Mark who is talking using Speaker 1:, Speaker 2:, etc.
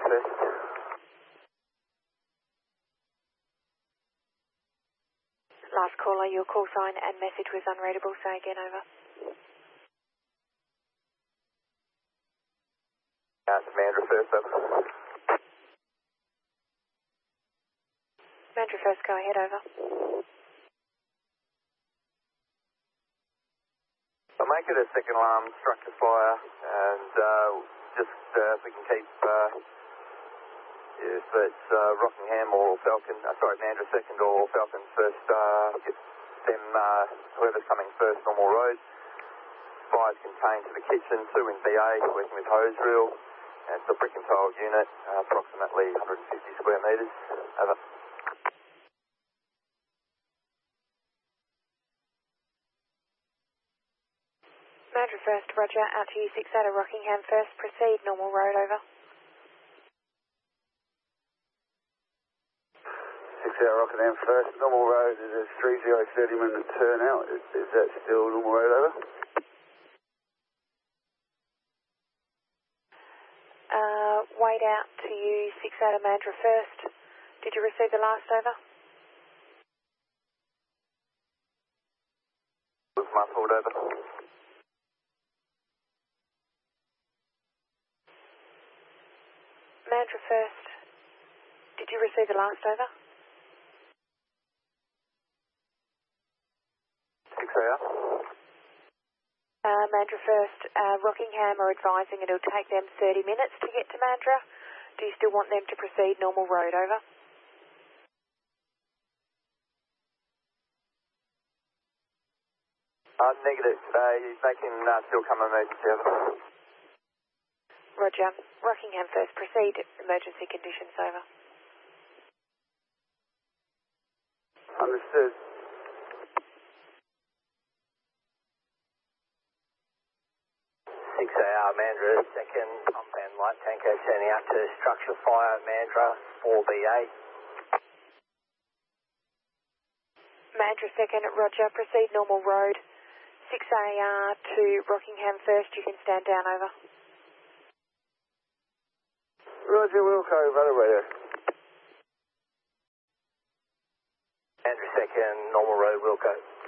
Speaker 1: first.
Speaker 2: Last caller, your call sign and message was unreadable. Say again, over.
Speaker 1: Mandra first, over.
Speaker 2: Mandra first, go ahead, over.
Speaker 1: I'll make it a second alarm structure fire, and just if we can keep, if it's Rockingham or Falcon, Mandra second or Falcon first, get them, whoever's coming first, normal road. Fire's contained to the kitchen, 2 in BA, working with hose reel. And it's a brick and tile unit, approximately 150 square metres. Over.
Speaker 2: Mandra first, roger, out to you, 6 out of Rockingham first, proceed, normal road, over.
Speaker 3: 6 out Rockingham first, normal road is a 30 minute turnout, is that still normal road, over?
Speaker 2: Wait out to you, 6 out of Mandra first. Did you receive the last, over?
Speaker 1: Muffled, over.
Speaker 2: Mandra first. Did you receive the last, over?
Speaker 1: 6 out.
Speaker 2: Mandra first, Rockingham are advising it'll take them 30 minutes to get to Mandra. Do you still want them to proceed normal road, over?
Speaker 1: Negative. They can still come emergency, over.
Speaker 2: Roger. Rockingham first, proceed emergency conditions, over.
Speaker 3: Understood.
Speaker 1: 6 AR Mandra, second pump and light tanker turning out to structure fire Mandra 4BA.
Speaker 2: Mandra second, roger, proceed normal road. 6 AR to Rockingham first, you can stand down, over.
Speaker 3: Roger, Wilco, right away there.
Speaker 1: Mandra second, normal road, Wilco.